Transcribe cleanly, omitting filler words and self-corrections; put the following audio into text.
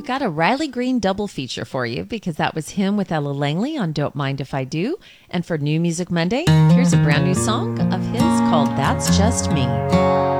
We got a Riley Green double feature for you because that was him with Ella Langley on Don't Mind If I Do. And for New Music Monday, here's a brand new song of his called That's Just Me.